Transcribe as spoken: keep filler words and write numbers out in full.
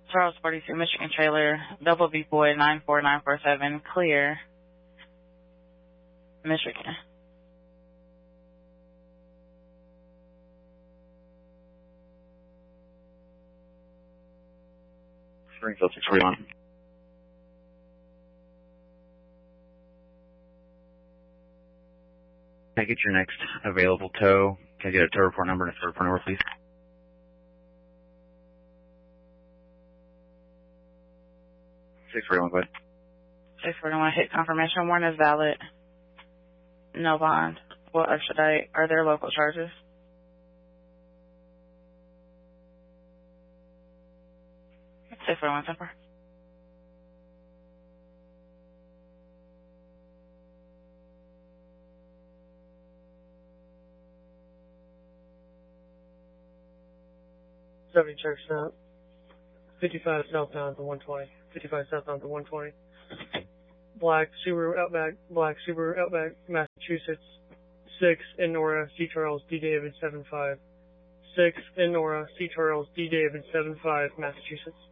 Charles forty-two, Michigan trailer, Double B Boy nine four nine four seven, clear, Michigan. Springfield six forty-one. Can I get your next available tow? Can I get a tow report number and a tow report number, please? six forty-one, go ahead. six forty-one, hit confirmation. Warrant is valid. No bond. What extradite? Are there local charges? six forty-one, Semper. seventy church south. fifty-five southbound to one twenty. fifty-five southbound to one twenty. Black Subaru Outback, Black Subaru Outback, Massachusetts. six in Nora, C. Charles, D. David, seven five. six in Nora, C. Charles, D. David, seven five, Massachusetts.